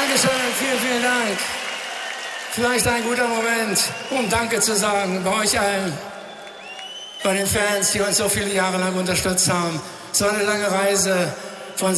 Dankeschön, vielen, vielen Dank. Vielleicht ein guter Moment, um Danke zu sagen bei euch allen, bei den Fans, die uns so viele Jahre lang unterstützt haben. So eine lange Reise.